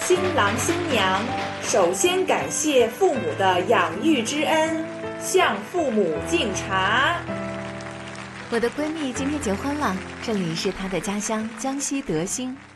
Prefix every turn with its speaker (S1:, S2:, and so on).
S1: 新郎新娘首先感谢父母的养育之恩，向父母敬茶。
S2: 我的闺蜜今天结婚了，这里是她的家乡江西德兴。